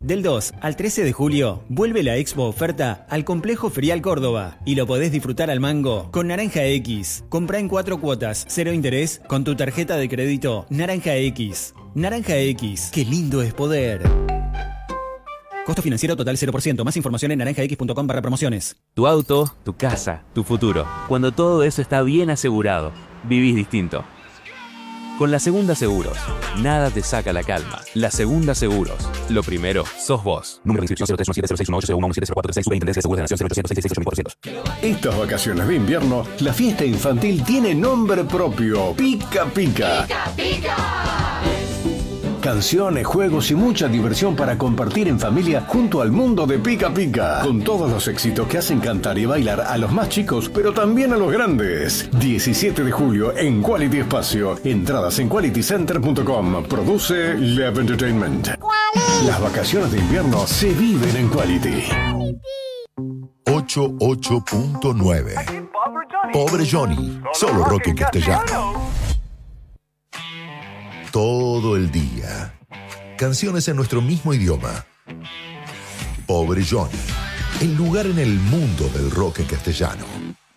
Del 2 al 13 de julio, vuelve la Expo Oferta al Complejo Ferial Córdoba y lo podés disfrutar al mango con Naranja X. Comprá en 4 cuotas, 0 interés, con tu tarjeta de crédito Naranja X. Naranja X, qué lindo es poder. Costo financiero total 0%. Más información en naranjax.com/promociones. Tu auto, tu casa, tu futuro. Cuando todo eso está bien asegurado, vivís distinto. Con La Segunda Seguros, nada te saca la calma. La Segunda Seguros. Lo primero, sos vos. Número de inscripción 0317061801170436. Superintendencia de Seguros de la Nación 0800668000%. Estas vacaciones de invierno, la fiesta infantil tiene nombre propio. Pica Pica. ¡Pica, pica! Canciones, juegos y mucha diversión para compartir en familia junto al mundo de Pica Pica. Con todos los éxitos que hacen cantar y bailar a los más chicos, pero también a los grandes. 17 de julio en Quality Espacio. Entradas en qualitycenter.com. Produce Lab Entertainment. Las vacaciones de invierno se viven en Quality. 88.9. Pobre Johnny. Solo rock en castellano. Todo el día. Canciones en nuestro mismo idioma. Pobre Johnny. El lugar en el mundo del rock en castellano.